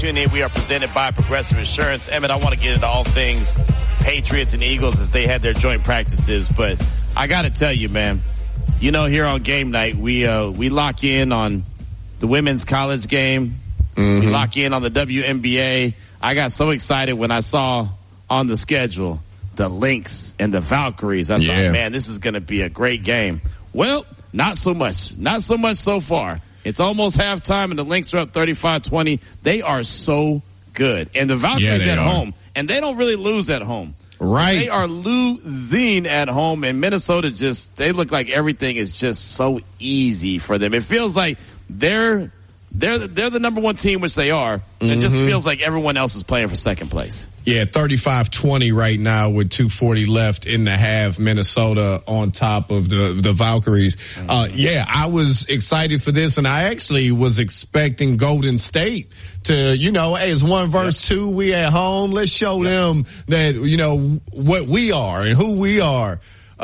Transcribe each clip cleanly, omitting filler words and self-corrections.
Tune in. We are presented by Progressive Insurance. Emmett, I want to get into all things Patriots and Eagles as they had their joint practices, but I got to tell you, man, you know, here on game night, we lock in on the women's college game. Mm-hmm. We lock in on the WNBA. I got so excited when I saw on the schedule the Lynx and the Valkyries. I thought, man, this is going to be a great game. Well, not so much. Not so much so far. It's almost halftime, and the Lynx are up 35-20. They are so good. And the Valkyries at home, and they don't really lose at home. Right. They are losing at home, and Minnesota they look like everything is just so easy for them. It feels like they're the number one team, which they are. Mm-hmm. It just feels like everyone else is playing for second place. Yeah, 35-20 right now with 2:40 left in the half. Minnesota on top of the Valkyries. Mm-hmm. I was excited for this, and I actually was expecting Golden State to, hey, it's 1 versus 2. We at home. Let's show them that, what we are and who we are.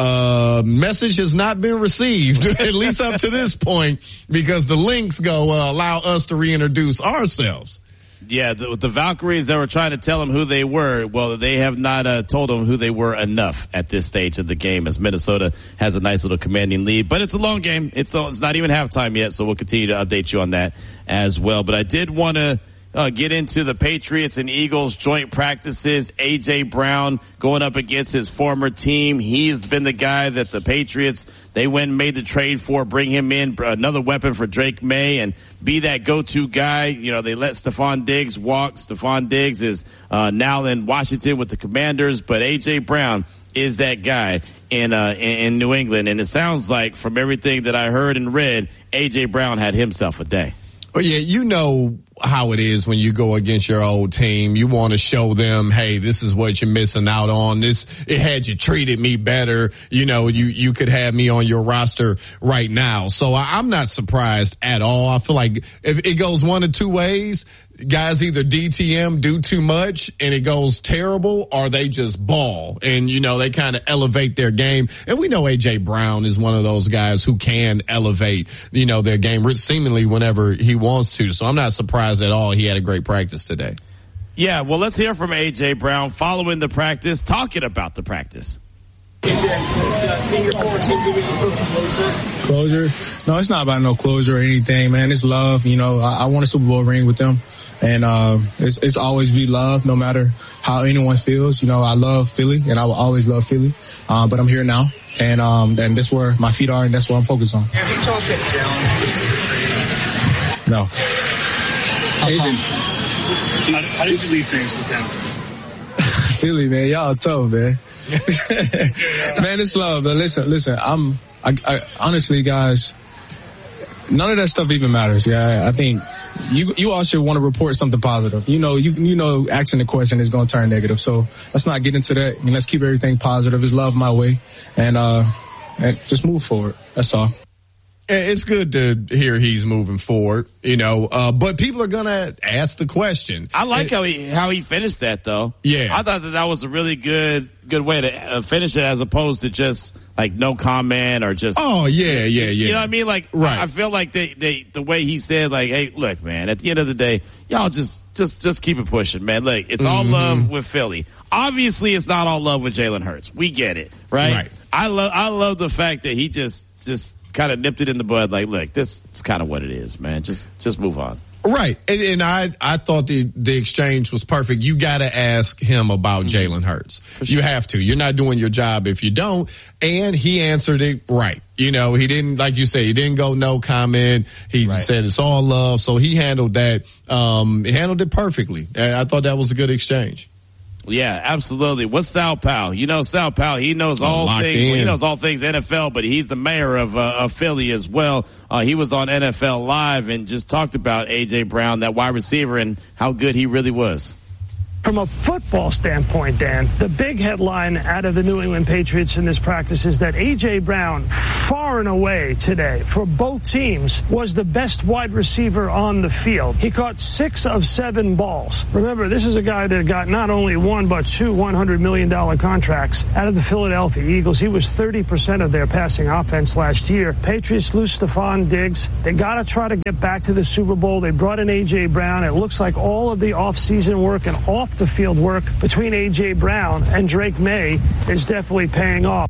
Message has not been received, at least up to this point, because the Lynx allow us to reintroduce ourselves. Yeah, the Valkyries, they were trying to tell them who they were. Well, they have not told them who they were enough at this stage of the game, as Minnesota has a nice little commanding lead. But it's a long game. It's not even halftime yet, so we'll continue to update you on that as well. But I did want to get into the Patriots and Eagles joint practices. A.J. Brown going up against his former team. He's been the guy that the Patriots, they went and made the trade for, bring him in, another weapon for Drake May, and be that go-to guy. They let Stephon Diggs walk. Stephon Diggs is now in Washington with the Commanders, but A.J. Brown is that guy in New England. And it sounds like, from everything that I heard and read, A.J. Brown had himself a day. Well, yeah, you know how it is when you go against your old team. You want to show them, hey, this is what you're missing out on. It had you treated me better. You could have me on your roster right now. So I'm not surprised at all. I feel like if it goes one of two ways, guys either DTM, do too much, and it goes terrible, or they just ball and, they kind of elevate their game. And we know A.J. Brown is one of those guys who can elevate, their game seemingly whenever he wants to. So I'm not surprised at all. He had a great practice today. Yeah, well, let's hear from A.J. Brown following the practice, talking about the practice. Closure? No, it's not about no closure or anything, man. It's love. I won a Super Bowl ring with them. And it's always be love, no matter how anyone feels. I love Philly, and I will always love Philly. But I'm here now, and that's where my feet are, and that's what I'm focused on. Have you talked to Jalen? No. How did you leave things with him? Philly, man, y'all tough, man. Man, it's love. But listen. I honestly, guys, none of that stuff even matters. Yeah, I think you all should want to report something positive. Asking the question is going to turn negative. So let's not get into that. Let's keep everything positive. It's love my way, and just move forward. That's all. It's good to hear he's moving forward, but people are going to ask the question. I like how he finished that, though. Yeah. I thought that was a really good way to finish it, as opposed to just like no comment or just. Oh, yeah. You know what I mean? Like, right. I feel like the way he said, like, hey, look, man, at the end of the day, y'all just keep it pushing, man. Look, it's all love with Philly. Obviously, it's not all love with Jalen Hurts. We get it, right? I love the fact that he just kind of nipped it in the bud. Like, look, this is kind of what it is, man. Just move on. Right. And I thought the exchange was perfect. You got to ask him about Jalen Hurts. Sure. You have to. You're not doing your job if you don't. And he answered it right. He didn't, like you say, he didn't go no comment. He said it's all love. So he handled that. He handled it perfectly. I thought that was a good exchange. Yeah, absolutely. What's Sal Powell? Sal Powell, he knows all things. Well, he knows all things NFL, but he's the mayor of Philly as well. He was on NFL Live and just talked about A.J. Brown, that wide receiver, and how good he really was. From a football standpoint, Dan, the big headline out of the New England Patriots in this practice is that A.J. Brown, far and away today, for both teams, was the best wide receiver on the field. He caught 6 of 7 balls. Remember, this is a guy that got not only one, but 2 $100 million contracts out of the Philadelphia Eagles. He was 30% of their passing offense last year. Patriots lose Stephon Diggs. They got to try to get back to the Super Bowl. They brought in A.J. Brown. It looks like all of the offseason work and off-the-field work between A.J. Brown and Drake May is definitely paying off.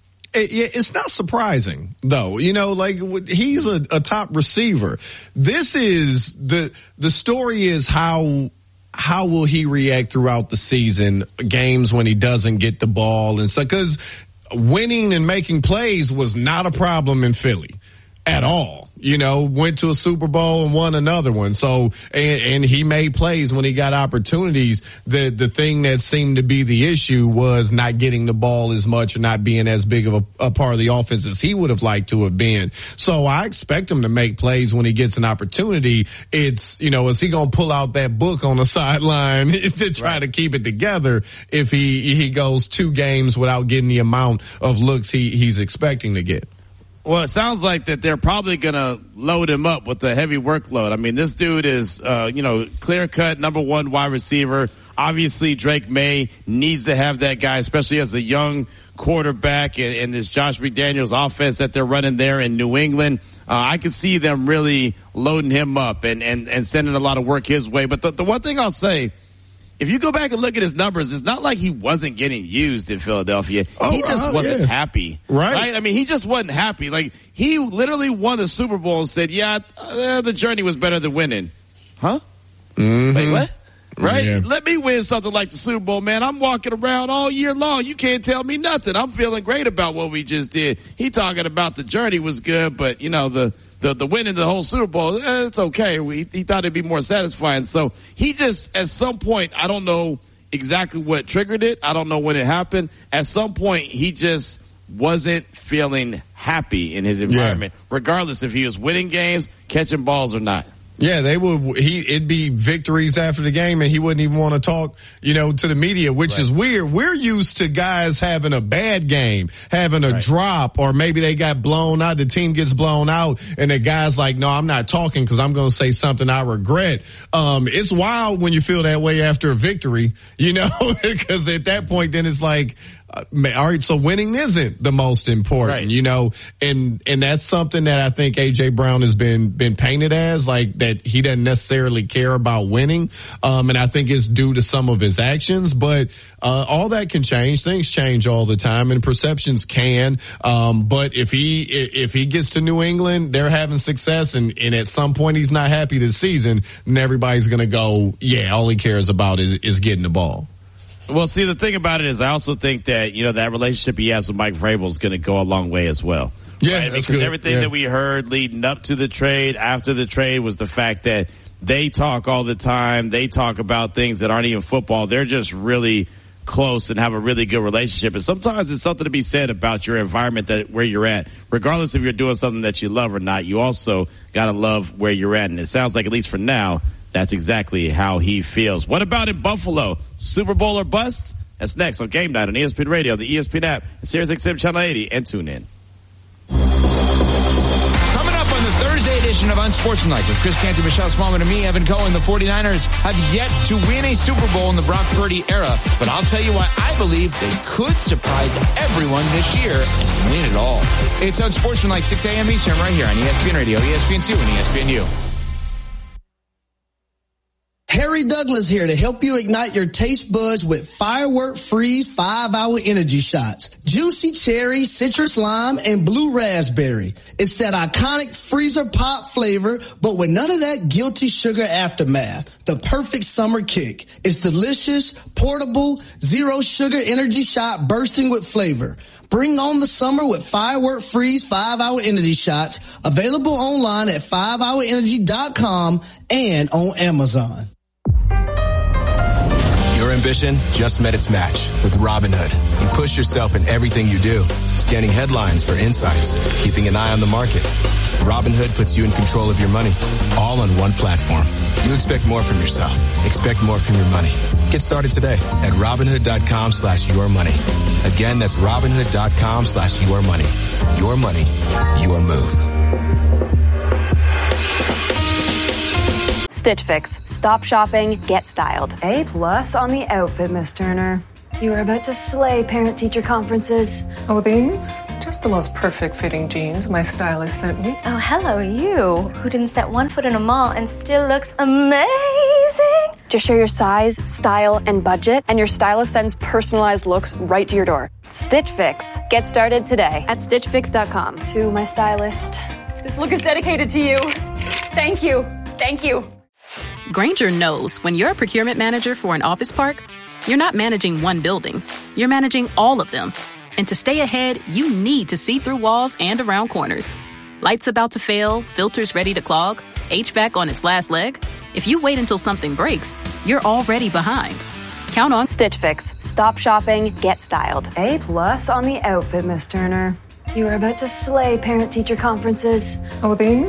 It's not surprising, though. You know, like, he's a top receiver. This is the story is how will he react throughout the season, games when he doesn't get the ball and stuff, because winning and making plays was not a problem in Philly at all. You know, went to a Super Bowl and won another one. So, and he made plays when he got opportunities. The thing that seemed to be the issue was not getting the ball as much or not being as big of a part of the offense as he would have liked to have been. So I expect him to make plays when he gets an opportunity. It's, you know, is he going to pull out that book on the sideline to try to keep it together if he goes 2 games without getting the amount of looks he's expecting to get? Well, it sounds like that they're probably going to load him up with a heavy workload. I mean, this dude is, clear-cut number 1 wide receiver. Obviously, Drake May needs to have that guy, especially as a young quarterback in this Josh McDaniels offense that they're running there in New England. I can see them really loading him up and sending a lot of work his way. But the one thing I'll say, if you go back and look at his numbers, it's not like he wasn't getting used in Philadelphia. He just wasn't happy. Right? I mean, he just wasn't happy. Like, he literally won the Super Bowl and said, the journey was better than winning. Huh? Mm-hmm. Wait, what? Right? Yeah. Let me win something like the Super Bowl, man. I'm walking around all year long. You can't tell me nothing. I'm feeling great about what we just did. He talking about the journey was good, but, you know, the winning the whole Super Bowl, it's okay. He thought it'd be more satisfying. So he just, at some point, I don't know exactly what triggered it. I don't know when it happened. At some point, he just wasn't feeling happy in his environment, regardless if he was winning games, catching balls or not. Yeah, it'd be victories after the game and he wouldn't even want to talk, you know, to the media, which is weird. We're used to guys having a bad game, having a drop, or maybe they got blown out, the team gets blown out and the guy's like, no, I'm not talking because I'm going to say something I regret. It's wild when you feel that way after a victory, you know, because at that point then it's like, all right, so winning isn't the most important, you know, and that's something that I think A.J. Brown has been painted as, like, that he doesn't necessarily care about winning. And I think it's due to some of his actions, but all that can change. Things change all the time and perceptions can. But if he gets to New England, they're having success and at some point he's not happy this season, then everybody's going to go, all he cares about is getting the ball. Well, see, the thing about it is I also think that, you know, that relationship he has with Mike Vrabel is going to go a long way as well. Yeah, right? That's because good. Everything that we heard leading up to the trade, after the trade, was the fact that they talk all the time. They talk about things that aren't even football. They're just really close and have a really good relationship. And sometimes it's something to be said about your environment, that where you're at. Regardless if you're doing something that you love or not, you also got to love where you're at. And it sounds like, at least for now, that's exactly how he feels. What about in Buffalo? Super Bowl or bust? That's next on Game Night on ESPN Radio, the ESPN app, and SiriusXM Channel 80, and tune in. Coming up on the Thursday edition of Unsportsmanlike with Chris Canty, Michelle Smallman, and me, Evan Cohen, the 49ers have yet to win a Super Bowl in the Brock Purdy era, but I'll tell you why I believe they could surprise everyone this year and win it all. It's Unsportsmanlike, 6 a.m. Eastern, right here on ESPN Radio, ESPN2, and ESPNU. Harry Douglas here to help you ignite your taste buds with Firework Freeze 5-Hour Energy Shots. Juicy cherry, citrus lime, and blue raspberry. It's that iconic freezer pop flavor, but with none of that guilty sugar aftermath. The perfect summer kick. It's delicious, portable, zero sugar energy shot bursting with flavor. Bring on the summer with Firework Freeze 5-Hour Energy Shots. Available online at 5hourenergy.com and on Amazon. Your ambition just met its match with Robinhood. You push yourself in everything you do, scanning headlines for insights, keeping an eye on the market. Robinhood puts you in control of your money, all on one platform. You expect more from yourself. Expect more from your money. Get started today at Robinhood.com/yourmoney. Again, that's Robinhood.com/yourmoney. Your money, your move. Stitch Fix. Stop shopping, get styled. A+ on the outfit, Miss Turner. You are about to slay parent-teacher conferences. Oh, these? Just the most perfect fitting jeans my stylist sent me. Oh, hello, you, who didn't set one foot in a mall and still looks amazing. Just share your size, style, and budget, and your stylist sends personalized looks right to your door. Stitch Fix. Get started today at StitchFix.com. To my stylist. This look is dedicated to you. Thank you. Thank you. Grainger knows when you're a procurement manager for an office park, you're not managing one building. You're managing all of them. And to stay ahead, you need to see through walls and around corners. Lights about to fail, filters ready to clog, HVAC on its last leg. If you wait until something breaks, you're already behind. Count on Stitch Fix. Stop shopping, get styled. A+ on the outfit, Miss Turner. You are about to slay parent-teacher conferences. Oh, these?